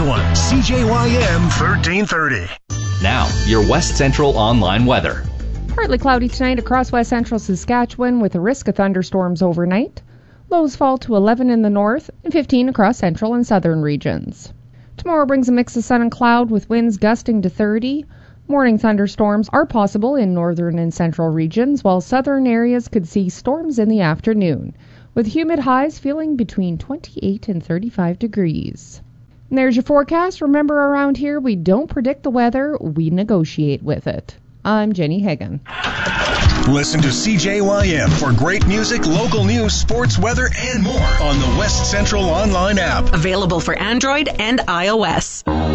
one, CJYM 1330. Now, your West Central online weather. Partly cloudy tonight across west central Saskatchewan with a risk of thunderstorms overnight. Lows fall to 11 in the north and 15 across central and southern regions. Tomorrow brings a mix of sun and cloud with winds gusting to 30. Morning thunderstorms are possible in northern and central regions, while southern areas could see storms in the afternoon, with humid highs feeling between 28 and 35 degrees. And there's your forecast. Remember, around here, we don't predict the weather, we negotiate with it. I'm Jenny Hagan. Listen to CJYM for great music, local news, sports, weather, and more on the West Central online app. Available for Android and iOS.